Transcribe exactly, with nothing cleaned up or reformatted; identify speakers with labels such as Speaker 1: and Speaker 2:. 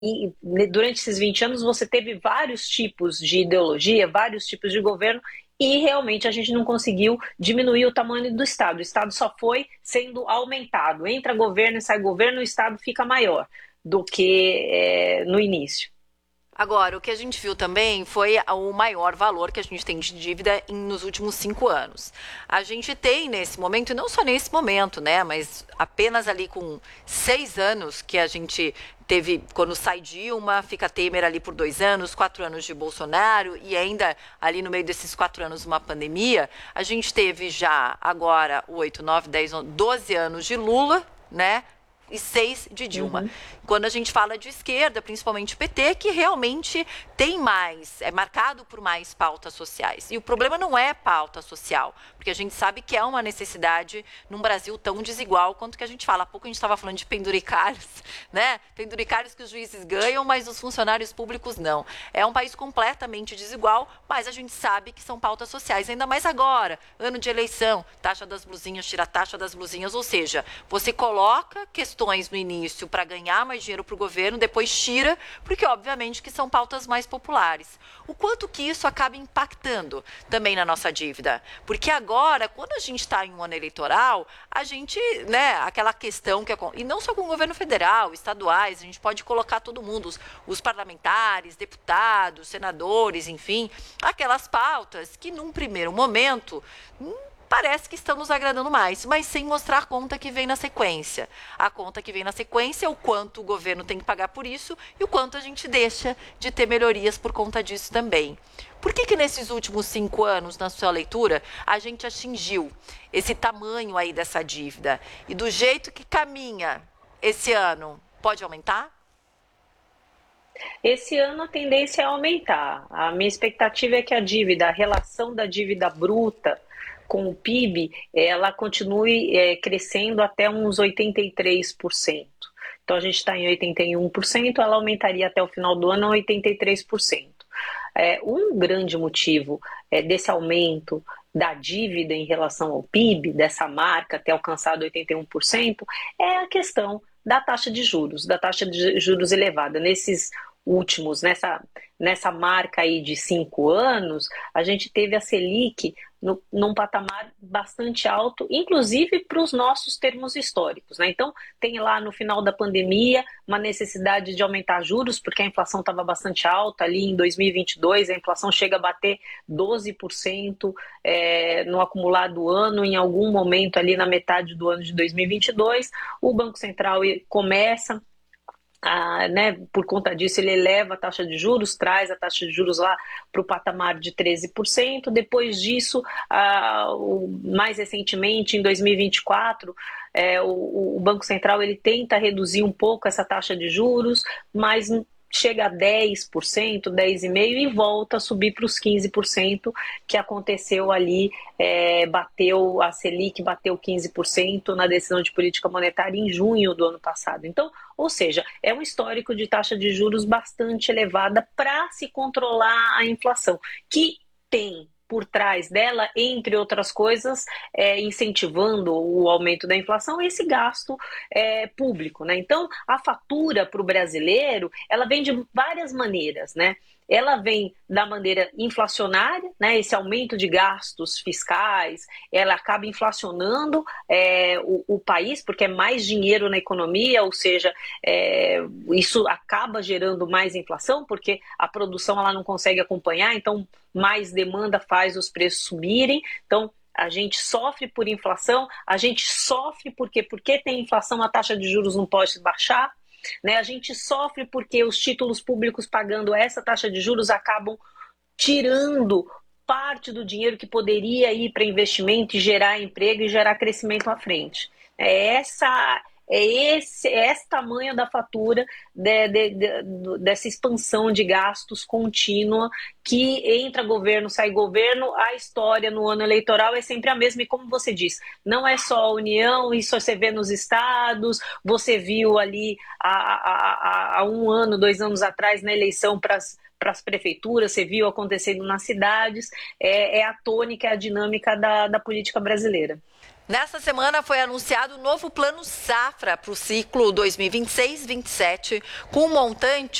Speaker 1: e durante esses vinte anos você teve vários tipos de ideologia, vários tipos de governo, e realmente a gente não conseguiu diminuir o tamanho do Estado. O Estado só foi sendo aumentado. Entra governo e sai governo, o Estado fica maior do que é, no início.
Speaker 2: Agora, o que a gente viu também foi o maior valor que a gente tem de dívida em, nos últimos cinco anos. A gente tem nesse momento, e não só nesse momento, né, mas apenas ali com seis anos que a gente teve, quando sai Dilma, fica Temer ali por dois anos, quatro anos de Bolsonaro, e ainda ali no meio desses quatro anos uma pandemia, a gente teve já agora oito, nove, dez, doze anos de Lula, né? E seis de Dilma.
Speaker 1: Uhum.
Speaker 2: Quando a gente fala de esquerda, principalmente o P T, que realmente tem mais, é marcado por mais pautas sociais. E o problema não é pauta social, porque a gente sabe que é uma necessidade num Brasil tão desigual quanto que a gente fala. Há pouco a gente estava falando de penduricários, né? Penduricários que os juízes ganham, mas os funcionários públicos não. É um país completamente desigual, mas a gente sabe que são pautas sociais, ainda mais agora, ano de eleição, taxa das blusinhas, tira a taxa das blusinhas, ou seja, você coloca questões no início para ganhar mais dinheiro para o governo, depois tira, porque obviamente que são pautas mais populares. O quanto que isso acaba impactando também na nossa dívida? Porque agora, quando a gente está em um ano eleitoral, a gente, né, aquela questão que é, e não só com o governo federal, estaduais, a gente pode colocar todo mundo, os, os parlamentares, deputados, senadores, enfim, aquelas pautas que num primeiro momento hum, parece que estão nos agradando mais, mas sem mostrar a conta que vem na sequência. A conta que vem na sequência é o quanto o governo tem que pagar por isso e o quanto a gente deixa de ter melhorias por conta disso também. Por que que nesses últimos cinco anos, na sua leitura, a gente atingiu esse tamanho aí dessa dívida? E do jeito que caminha esse ano, pode aumentar?
Speaker 1: Esse ano a tendência é aumentar. A minha expectativa é que a dívida, a relação da dívida bruta com o P I B, ela continue é, crescendo até uns oitenta e três por cento. Então a gente está em oitenta e um por cento, ela aumentaria até o final do ano a oitenta e três por cento. É, um grande motivo é, desse aumento da dívida em relação ao P I B, dessa marca ter alcançado oitenta e um por cento, é a questão da taxa de juros, da taxa de juros elevada. Nesses últimos, nessa, nessa marca aí de cinco anos, a gente teve a Selic no, num patamar bastante alto, inclusive para os nossos termos históricos, né? Então, tem lá no final da pandemia uma necessidade de aumentar juros, porque a inflação estava bastante alta ali em dois mil e vinte e dois, a inflação chega a bater doze por cento é, no acumulado ano, em algum momento ali na metade do ano de dois mil e vinte e dois, o Banco Central começa Ah, né, por conta disso, ele eleva a taxa de juros, traz a taxa de juros lá para o patamar de treze por cento. Depois disso, ah, o, mais recentemente, em dois mil e vinte e quatro, é, o, o Banco Central ele tenta reduzir um pouco essa taxa de juros, mas chega a dez por cento, dez vírgula cinco por cento e volta a subir para os quinze por cento que aconteceu ali, é, bateu, a Selic bateu quinze por cento na decisão de política monetária em junho do ano passado. Então, ou seja, é um histórico de taxa de juros bastante elevada para se controlar a inflação, que tem por trás dela, entre outras coisas, é, incentivando o aumento da inflação, esse gasto é, público, né? Então, a fatura para o brasileiro, ela vem de várias maneiras, né? Ela vem da maneira inflacionária, né? Esse aumento de gastos fiscais, ela acaba inflacionando é, o, o país, porque é mais dinheiro na economia, ou seja, é, isso acaba gerando mais inflação, porque a produção ela não consegue acompanhar, então mais demanda faz os preços subirem. Então, a gente sofre por inflação, a gente sofre porque, porque tem inflação, a taxa de juros não pode baixar. Né? A gente sofre porque os títulos públicos pagando essa taxa de juros acabam tirando parte do dinheiro que poderia ir para investimento e gerar emprego e gerar crescimento à frente. É essa, é esse, é esse tamanho da fatura de, de, de, dessa expansão de gastos contínua que entra governo, sai governo, a história no ano eleitoral é sempre a mesma, e como você diz, não é só a União, isso você vê nos estados, você viu ali há, há, há um ano, dois anos atrás, na eleição para as para as prefeituras, você viu acontecendo nas cidades, é, é a tônica, é a dinâmica da, da política brasileira.
Speaker 2: Nessa semana foi anunciado o novo Plano Safra para o ciclo dois mil e vinte e seis vinte e sete, com um montante